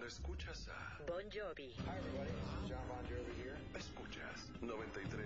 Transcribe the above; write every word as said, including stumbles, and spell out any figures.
escuchas a Bon Jovi. Hi everybody, this is John Bon Jovi here. Escuchas noventa y tres